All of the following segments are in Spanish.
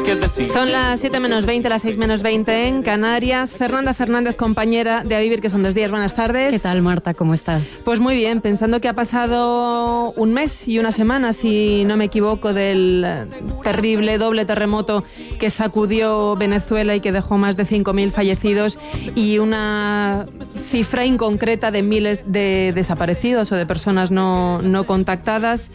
que decir. Son las 7 menos 20, las 6 menos 20 en Canarias. Fernanda Fernández, compañera de A Vivir, que son 2 días. Buenas tardes. ¿Qué tal, Marta? ¿Cómo estás? Pues muy bien, pensando que ha pasado un mes y una semana, si no me equivoco, del terrible doble terremoto que sacudió Venezuela y que dejó más de 5.000 fallecidos y una cifra inconcreta de miles de desaparecidos o de personas no contactadas.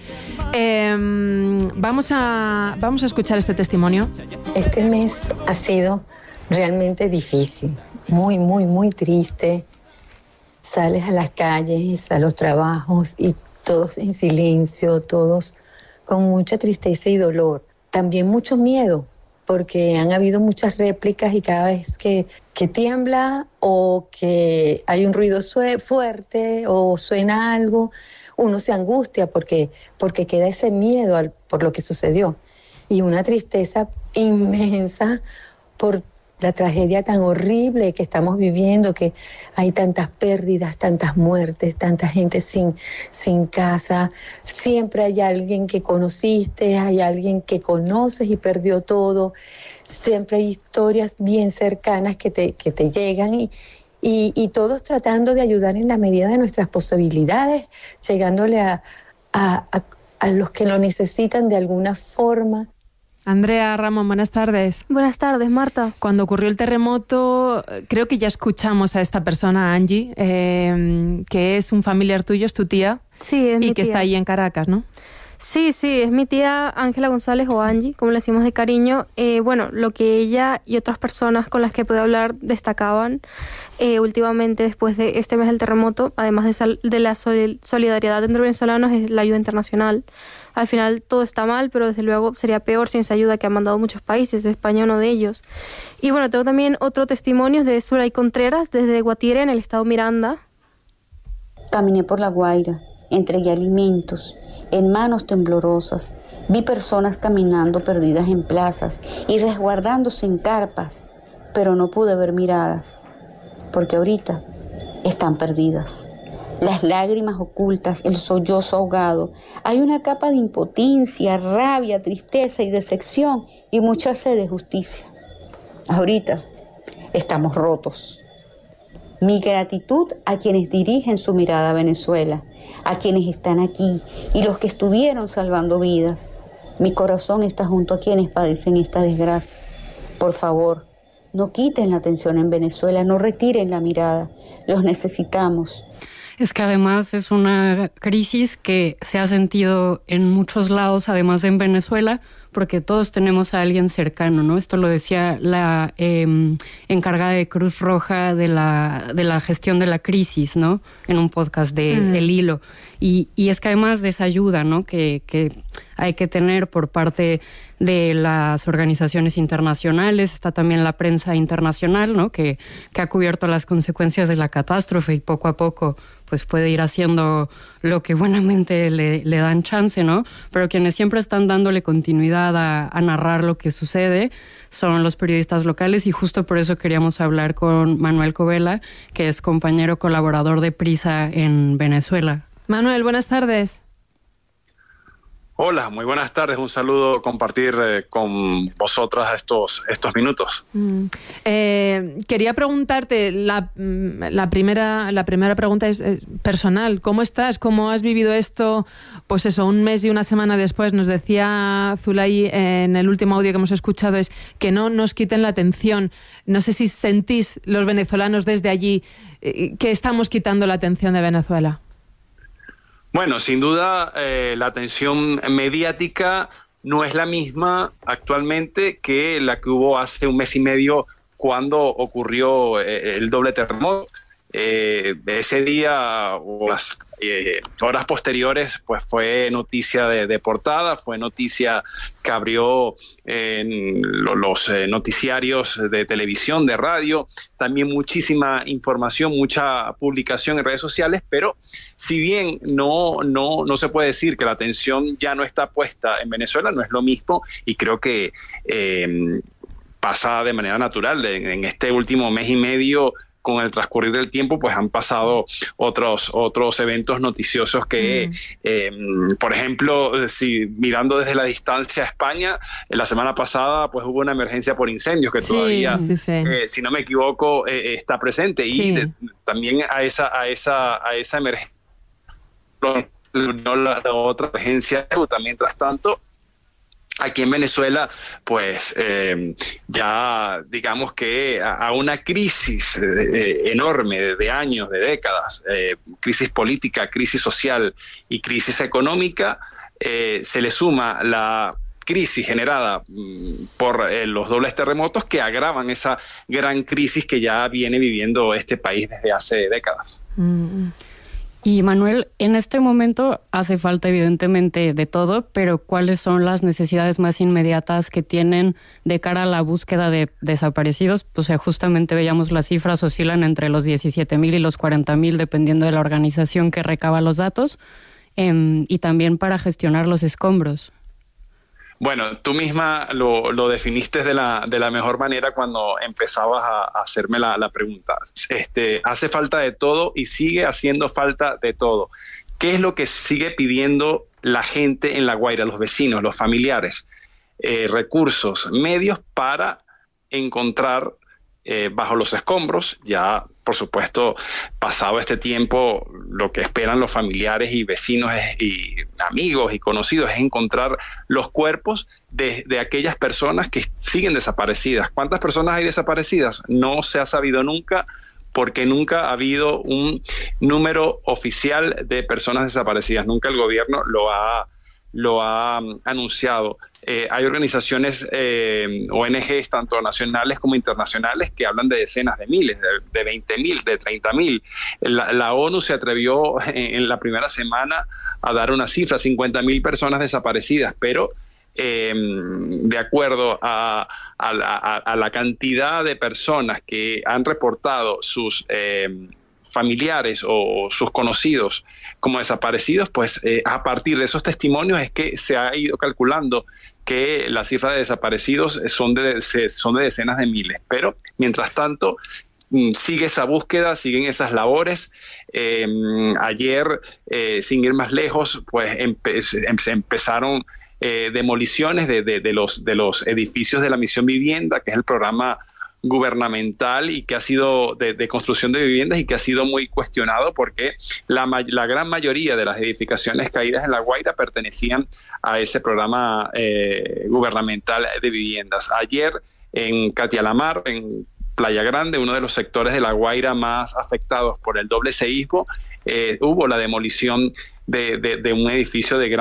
Vamos a escuchar este testimonio. Este mes ha sido realmente difícil, muy triste. Sales a las calles, a los trabajos y todos en silencio, todos con mucha tristeza y dolor. También mucho miedo, porque han habido muchas réplicas y cada vez que tiembla o que hay un ruido fuerte o suena algo, uno se angustia porque queda ese miedo por lo que sucedió. Y una tristeza inmensa por la tragedia tan horrible que estamos viviendo, que hay tantas pérdidas, tantas muertes, tanta gente sin casa. Siempre hay alguien que conociste, hay alguien que conoces y perdió todo. Siempre hay historias bien cercanas que te llegan y todos tratando de ayudar en la medida de nuestras posibilidades, llegándole a los que lo necesitan de alguna forma. Andrea Ramón, buenas tardes. Buenas tardes, Marta. Cuando ocurrió el terremoto, creo que ya escuchamos a esta persona, Angie, que es un familiar tuyo, es tu tía. Sí, es mi tía. Y que está ahí en Caracas, ¿no? Sí, es mi tía Ángela González o Angie, como le decimos de cariño. Lo que ella y otras personas con las que pude hablar destacaban últimamente después de este mes del terremoto, además de la solidaridad entre venezolanos, es la ayuda internacional. Al final todo está mal, pero desde luego sería peor sin esa ayuda que han mandado muchos países, España uno de ellos. Y bueno, tengo también otro testimonio de Suray Contreras desde Guatire, en el estado Miranda. Caminé por La Guaira, entregué alimentos en manos temblorosas, vi personas caminando perdidas en plazas y resguardándose en carpas, pero no pude ver miradas, porque ahorita están perdidas. Las lágrimas ocultas, el sollozo ahogado, hay una capa de impotencia, rabia, tristeza y decepción y mucha sed de justicia. Ahorita estamos rotos. Mi gratitud a quienes dirigen su mirada a Venezuela, a quienes están aquí y los que estuvieron salvando vidas. Mi corazón está junto a quienes padecen esta desgracia. Por favor, no quiten la atención en Venezuela, no retiren la mirada. Los necesitamos. Es que además es una crisis que se ha sentido en muchos lados, además de en Venezuela, porque todos tenemos a alguien cercano, ¿no? Esto lo decía la encargada de Cruz Roja de la gestión de la crisis, ¿no? En un podcast de El Hilo. Y es que además de esa ayuda, ¿no? Que hay que tener por parte de las organizaciones internacionales, está también la prensa internacional, ¿no? Que ha cubierto las consecuencias de la catástrofe y poco a poco pues puede ir haciendo lo que buenamente le dan chance, ¿no? Pero quienes siempre están dándole continuidad a narrar lo que sucede son los periodistas locales, y justo por eso queríamos hablar con Manuel Covela, que es compañero colaborador de Prisa en Venezuela. Manuel, buenas tardes. Hola, muy buenas tardes. Un saludo, compartir con vosotras estos minutos. Quería preguntarte, la primera pregunta es personal. ¿Cómo estás? ¿Cómo has vivido esto? Pues eso, un mes y una semana después. Nos decía Zulay en el último audio que hemos escuchado, es que no nos quiten la atención. No sé si sentís los venezolanos desde allí que estamos quitando la atención de Venezuela. Bueno, sin duda la atención mediática no es la misma actualmente que la que hubo hace un mes y medio cuando ocurrió el doble terremoto. Ese día o las horas posteriores pues fue noticia de portada, fue noticia que abrió los noticiarios de televisión, de radio, también muchísima información, mucha publicación en redes sociales, pero si bien no se puede decir que la atención ya no está puesta en Venezuela, no es lo mismo, y creo que pasa de manera natural. En este último mes y medio con el transcurrir del tiempo, pues han pasado otros eventos noticiosos que, por ejemplo, si mirando desde la distancia a España, la semana pasada pues hubo una emergencia por incendios que todavía, si no me equivoco, está presente, y también a esa emergencia, no la otra emergencia, mientras tanto. Aquí en Venezuela, pues ya digamos que a una crisis enorme de años, de décadas, crisis política, crisis social y crisis económica, se le suma la crisis generada por los dobles terremotos que agravan esa gran crisis que ya viene viviendo este país desde hace décadas. Y Manuel, en este momento hace falta evidentemente de todo, pero ¿cuáles son las necesidades más inmediatas que tienen de cara a la búsqueda de desaparecidos? Pues justamente veíamos las cifras oscilan entre los 17,000 y los 40,000 dependiendo de la organización que recaba los datos, y también para gestionar los escombros. Bueno, tú misma lo definiste de la mejor manera cuando empezabas a hacerme la pregunta. Hace falta de todo y sigue haciendo falta de todo. ¿Qué es lo que sigue pidiendo la gente en La Guaira, los vecinos, los familiares? Recursos, medios para encontrar bajo los escombros. Ya, por supuesto, pasado este tiempo, lo que esperan los familiares y vecinos y amigos y conocidos es encontrar los cuerpos de aquellas personas que siguen desaparecidas. ¿Cuántas personas hay desaparecidas? No se ha sabido nunca, porque nunca ha habido un número oficial de personas desaparecidas. Nunca el gobierno lo ha anunciado. Hay organizaciones, ONGs, tanto nacionales como internacionales, que hablan de decenas de miles, de 20,000, de 30,000. La ONU se atrevió en la primera semana a dar una cifra, 50,000 personas desaparecidas, pero de acuerdo a la cantidad de personas que han reportado sus familiares o sus conocidos como desaparecidos, pues a partir de esos testimonios es que se ha ido calculando que la cifra de desaparecidos son de decenas de miles. Pero mientras tanto sigue esa búsqueda, siguen esas labores. Ayer, sin ir más lejos, pues se empezaron demoliciones de los edificios de la Misión Vivienda, que es el programa gubernamental y que ha sido de construcción de viviendas, y que ha sido muy cuestionado porque la gran mayoría de las edificaciones caídas en La Guaira pertenecían a ese programa gubernamental de viviendas. Ayer en Catialamar, en Playa Grande, uno de los sectores de La Guaira más afectados por el doble seísmo, hubo la demolición de un edificio un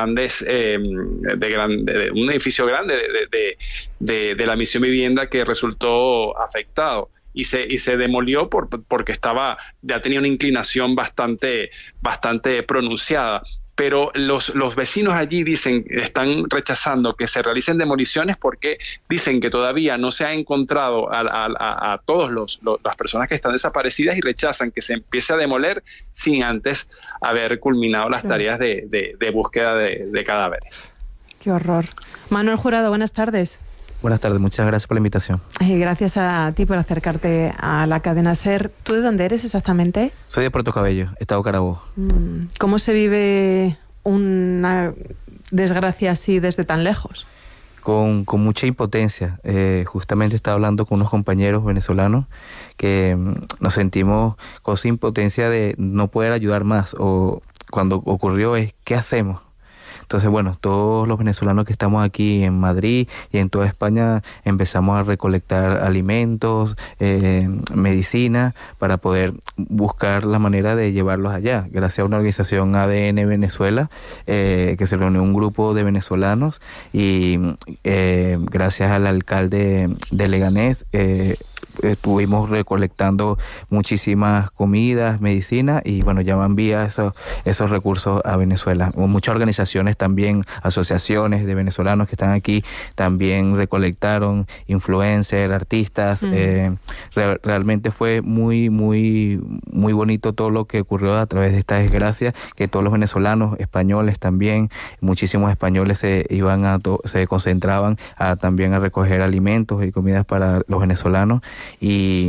edificio grande de la Misión Vivienda, que resultó afectado y se demolió porque ya tenía una inclinación bastante pronunciada. Pero los vecinos allí están rechazando que se realicen demoliciones porque dicen que todavía no se ha encontrado a todas las personas que están desaparecidas, y rechazan que se empiece a demoler sin antes haber culminado las tareas de búsqueda de cadáveres. Qué horror. Manuel Jurado, buenas tardes. Buenas tardes, muchas gracias por la invitación. Gracias a ti por acercarte a la cadena SER. ¿Tú de dónde eres exactamente? Soy de Puerto Cabello, Estado Carabobo. ¿Cómo se vive una desgracia así desde tan lejos? Con mucha impotencia. Justamente estaba hablando con unos compañeros venezolanos que nos sentimos con esa impotencia de no poder ayudar más, o cuando ocurrió ¿qué hacemos? Entonces, bueno, todos los venezolanos que estamos aquí en Madrid y en toda España empezamos a recolectar alimentos, medicina, para poder buscar la manera de llevarlos allá. Gracias a una organización ADN Venezuela, que se reunió un grupo de venezolanos, y gracias al alcalde de Leganés, estuvimos recolectando muchísimas comidas, medicina, y bueno, ya van vía esos recursos a Venezuela. Muchas organizaciones también, asociaciones de venezolanos que están aquí, también recolectaron, influencers, artistas. Realmente fue muy, muy, muy bonito todo lo que ocurrió a través de esta desgracia, que todos los venezolanos, españoles también, muchísimos españoles se concentraban también a recoger alimentos y comidas para los venezolanos. Y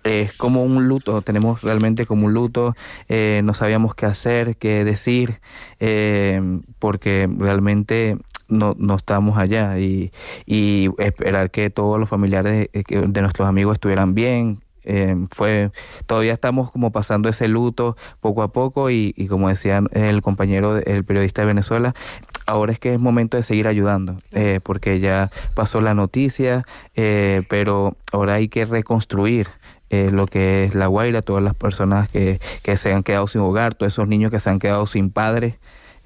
es como un luto, tenemos realmente como un luto, no sabíamos qué hacer, qué decir, porque realmente no estamos allá y esperar que todos los familiares de nuestros amigos estuvieran bien. Todavía estamos como pasando ese luto poco a poco y como decía el compañero, el periodista de Venezuela, ahora es que es momento de seguir ayudando, porque ya pasó la noticia, pero ahora hay que reconstruir lo que es La Guaira, todas las personas que se han quedado sin hogar, todos esos niños que se han quedado sin padres.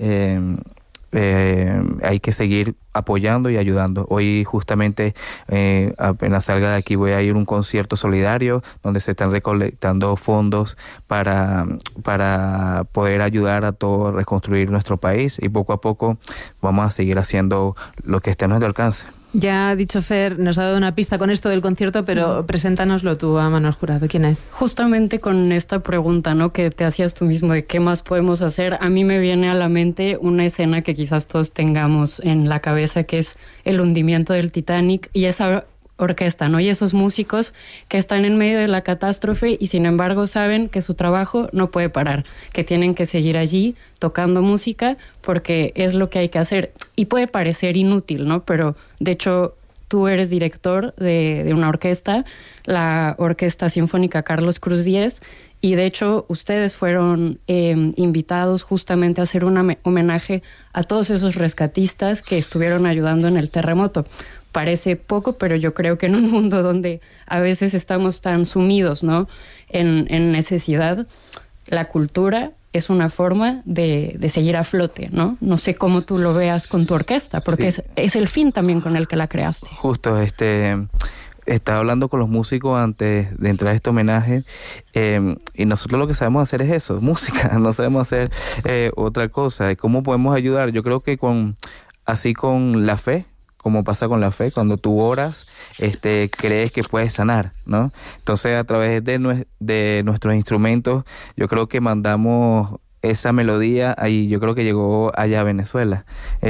Hay que seguir apoyando y ayudando. Hoy justamente, apenas salga de aquí, voy a ir a un concierto solidario donde se están recolectando fondos para poder ayudar a todos a reconstruir nuestro país, y poco a poco vamos a seguir haciendo lo que esté a nuestro alcance. Ya ha dicho Fer, nos ha dado una pista con esto del concierto, pero preséntanoslo tú a Manuel Jurado. ¿Quién es? Justamente con esta pregunta, ¿no?, que te hacías tú mismo de qué más podemos hacer, a mí me viene a la mente una escena que quizás todos tengamos en la cabeza, que es el hundimiento del Titanic y esa orquesta, ¿no? Y esos músicos que están en medio de la catástrofe y sin embargo saben que su trabajo no puede parar, que tienen que seguir allí tocando música porque es lo que hay que hacer. Y puede parecer inútil, ¿no? Pero de hecho tú eres director de una orquesta, la Orquesta Sinfónica Carlos Cruz Diez, y de hecho ustedes fueron invitados justamente a hacer un homenaje a todos esos rescatistas que estuvieron ayudando en el terremoto. Parece poco, pero yo creo que en un mundo donde a veces estamos tan sumidos, ¿no?, en necesidad, la cultura es una forma de seguir a flote, ¿no? No sé cómo tú lo veas con tu orquesta, porque sí, es el fin también con el que la creaste. Justo, estaba hablando con los músicos antes de entrar a este homenaje, y nosotros lo que sabemos hacer es eso, música, no sabemos hacer otra cosa. ¿Cómo podemos ayudar? Yo creo que con la fe, como pasa con la fe, cuando tú oras, crees que puedes sanar, ¿no? Entonces, a través de nuestros instrumentos, yo creo que mandamos esa melodía, y yo creo que llegó allá a Venezuela.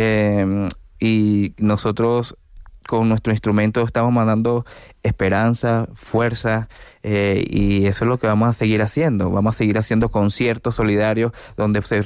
Y nosotros, con nuestro instrumento, estamos mandando esperanza, fuerza, y eso es lo que vamos a seguir haciendo. Vamos a seguir haciendo conciertos solidarios donde se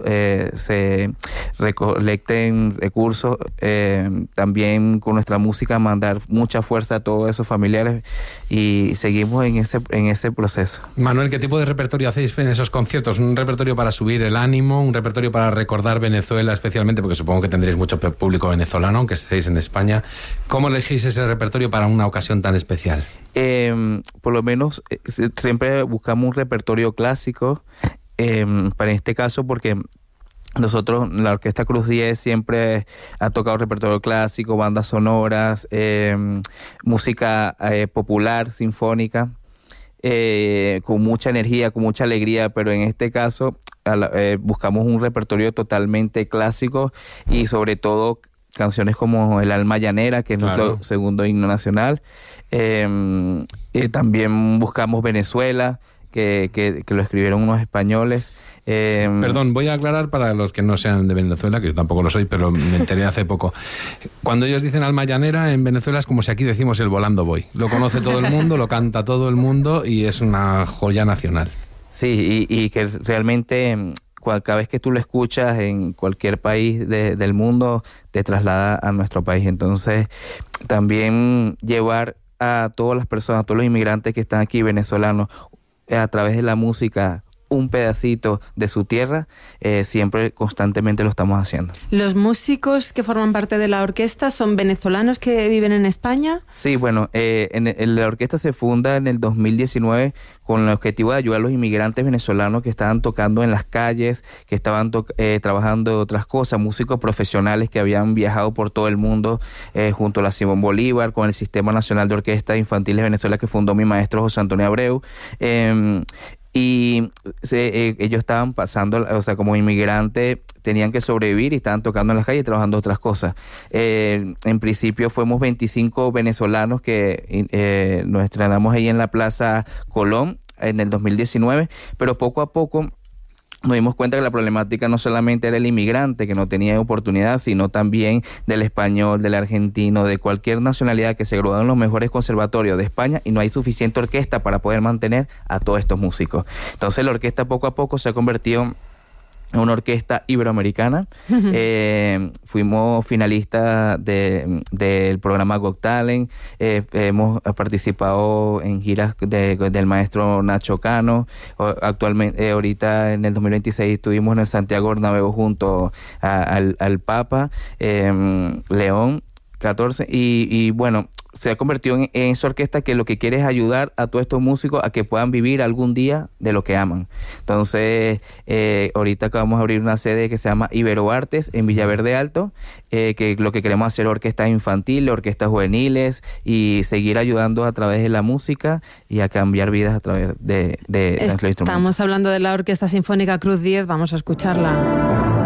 recolecten recursos, también con nuestra música mandar mucha fuerza a todos esos familiares, y seguimos en ese proceso. Manuel, ¿qué tipo de repertorio hacéis en esos conciertos? ¿Un repertorio para subir el ánimo? ¿Un repertorio para recordar Venezuela especialmente? Porque supongo que tendréis mucho público venezolano, aunque estéis en España. ¿Cómo elegís ese repertorio para una ocasión tan especial? Por lo menos siempre buscamos un repertorio clásico, para este caso, porque nosotros, la Orquesta Cruz 10, siempre ha tocado repertorio clásico, bandas sonoras, música popular, sinfónica, con mucha energía, con mucha alegría, pero en este caso buscamos un repertorio totalmente clásico, y sobre todo canciones como El Alma Llanera, que es nuestro segundo himno nacional. También buscamos Venezuela, que lo escribieron unos españoles. Perdón, voy a aclarar para los que no sean de Venezuela, que yo tampoco lo soy, pero me enteré hace poco. Cuando ellos dicen Alma Llanera, en Venezuela es como si aquí decimos El Volando Voy. Lo conoce todo el mundo, lo canta todo el mundo, y es una joya nacional. Sí, y que realmente cada vez que tú lo escuchas en cualquier país del mundo, te traslada a nuestro país. Entonces, también llevar a todas las personas, a todos los inmigrantes que están aquí, venezolanos, a través de la música, un pedacito de su tierra, siempre, constantemente lo estamos haciendo. ¿Los músicos que forman parte de la orquesta son venezolanos que viven en España? Sí, bueno, la orquesta se funda en el 2019 con el objetivo de ayudar a los inmigrantes venezolanos que estaban tocando en las calles, que estaban trabajando otras cosas, músicos profesionales que habían viajado por todo el mundo, junto a la Simón Bolívar, con el Sistema Nacional de Orquestas Infantiles de Venezuela, que fundó mi maestro José Antonio Abreu. Y ellos estaban pasando, o sea, como inmigrantes tenían que sobrevivir y estaban tocando en las calles y trabajando otras cosas. En principio fuimos 25 venezolanos que nos estrenamos ahí en la Plaza Colón en el 2019, pero poco a poco nos dimos cuenta que la problemática no solamente era el inmigrante que no tenía oportunidad, sino también del español, del argentino, de cualquier nacionalidad que se gradúa en los mejores conservatorios de España y no hay suficiente orquesta para poder mantener a todos estos músicos. Entonces la orquesta poco a poco se ha convertido en una orquesta iberoamericana. Fuimos finalistas del programa Got Talent, hemos participado en giras del maestro Nacho Cano. Actualmente, ahorita en el 2026 estuvimos en el Santiago Bernabéu junto al Papa León XIV y bueno, se ha convertido en esa orquesta que lo que quiere es ayudar a todos estos músicos a que puedan vivir algún día de lo que aman. Entonces, ahorita acabamos de abrir una sede que se llama Iberoartes en Villaverde Alto, que lo que queremos hacer orquestas infantiles, orquestas juveniles y seguir ayudando a través de la música y a cambiar vidas a través de nuestro instrumento. Estamos hablando de la Orquesta Sinfónica Cruz 10, vamos a escucharla.